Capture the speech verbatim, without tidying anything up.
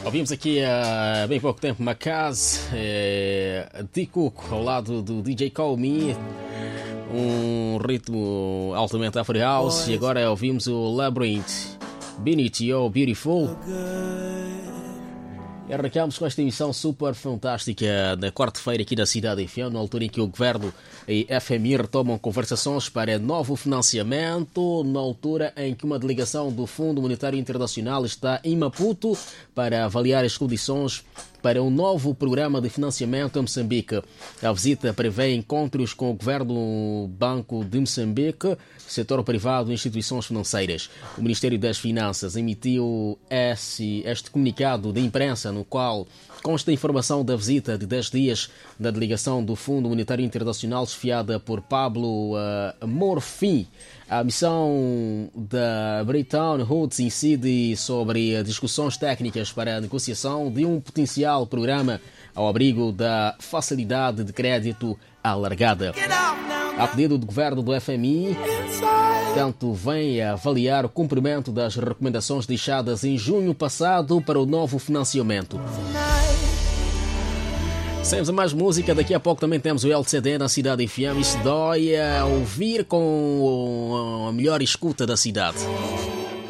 Ouvimos aqui há bem pouco tempo Macaz, é, D-Cook ao lado do D J Call Me, um ritmo altamente Afro House. E agora ouvimos o Labyrinth, Beneath Your Beautiful. E arrancamos com esta emissão super fantástica na quarta-feira aqui da cidade F M, na altura em que o Governo e F M I retomam conversações para novo financiamento, na altura em que uma delegação do Fundo Monetário Internacional está em Maputo para avaliar as condições para um novo programa de financiamento em Moçambique. A visita prevê encontros com o governo Banco de Moçambique, setor privado e instituições financeiras. O Ministério das Finanças emitiu esse, este comunicado de imprensa no qual consta a informação da visita de dez dias da delegação do Fundo Monetário Internacional, chefiada por Pablo uh, Morfim. A missão da Bretton Woods incide sobre discussões técnicas para a negociação de um potencial programa ao abrigo da facilidade de crédito alargada. A pedido do governo do F M I, tanto vem a avaliar o cumprimento das recomendações deixadas em junho passado para o novo financiamento. Saímos a mais música, daqui a pouco também temos o L C D na cidade F M. Isso dói a ouvir com a melhor escuta da cidade.